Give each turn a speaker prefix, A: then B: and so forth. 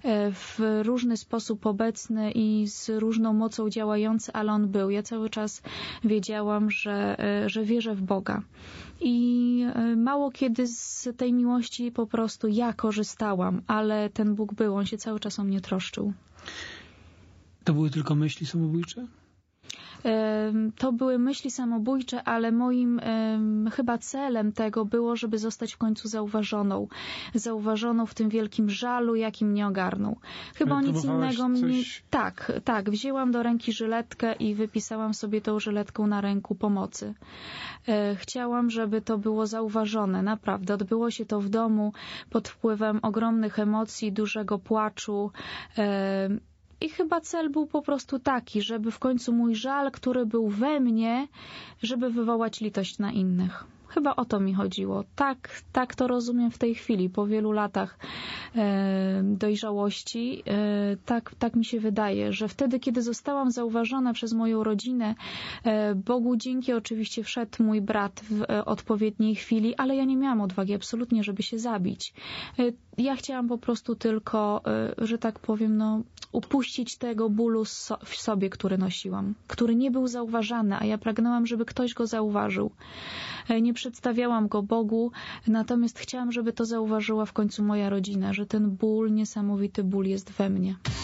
A: w różny sposób obecny i z różną mocą działający, ale on był. Ja cały czas wiedziałam, że wierzę w Boga. I mało kiedy z tej miłości po prostu ja korzystałam, ale ten Bóg był, on się cały czas o mnie troszczył.
B: To były tylko myśli samobójcze?
A: To były myśli samobójcze, ale moim chyba celem tego było, żeby zostać w końcu zauważoną w tym wielkim żalu, jaki mnie ogarnął. Chyba o nic innego mnie... Tak, wzięłam do ręki żyletkę i wypisałam sobie tą żyletką na ręku pomocy. Chciałam, żeby to było zauważone, naprawdę. Odbyło się to w domu pod wpływem ogromnych emocji, dużego płaczu. I chyba cel był po prostu taki, żeby w końcu mój żal, który był we mnie, żeby wywołać litość na innych. Chyba o to mi chodziło. Tak to rozumiem w tej chwili, po wielu latach dojrzałości. Tak mi się wydaje, że wtedy, kiedy zostałam zauważona przez moją rodzinę, Bogu dzięki oczywiście wszedł mój brat w odpowiedniej chwili, ale ja nie miałam odwagi absolutnie, żeby się zabić. Ja chciałam po prostu tylko, że tak powiem, upuścić tego bólu w sobie, który nosiłam, który nie był zauważany, a ja pragnęłam, żeby ktoś go zauważył. Nie przedstawiałam go Bogu, natomiast chciałam, żeby to zauważyła w końcu moja rodzina, że ten ból, niesamowity ból jest we mnie.